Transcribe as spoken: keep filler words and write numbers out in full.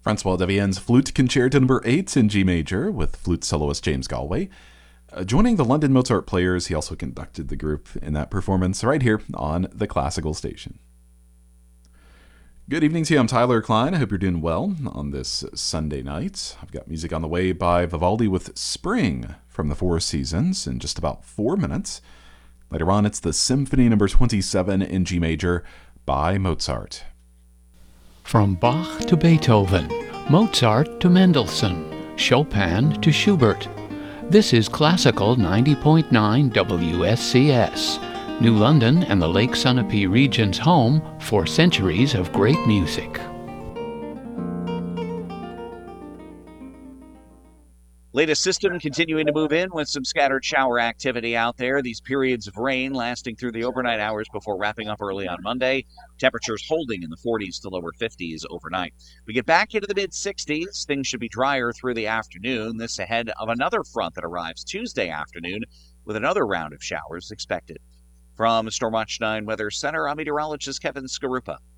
Francois Devienne's Flute Concerto number eight in G major with flute soloist James Galway. Uh, joining the London Mozart Players, he also conducted the group in that performance right here on the Classical Station. Good evening to you. I'm Tyler Klein. I hope you're doing well on this Sunday night. I've got music on the way by Vivaldi with Spring from the Four Seasons in just about four minutes. Later on, it's the Symphony number twenty-seven in G major by Mozart. From Bach to Beethoven, Mozart to Mendelssohn, Chopin to Schubert. This is Classical ninety point nine W S C S, New London and the Lake Sunapee region's home for centuries of great music. Latest system continuing to move in with some scattered shower activity out there. These periods of rain lasting through the overnight hours before wrapping up early on Monday. Temperatures holding in the forties to lower fifties overnight. We get back into the mid-sixties. Things should be drier through the afternoon. This ahead of another front that arrives Tuesday afternoon with another round of showers expected. From Stormwatch nine Weather Center, I'm meteorologist Kevin Skarupa.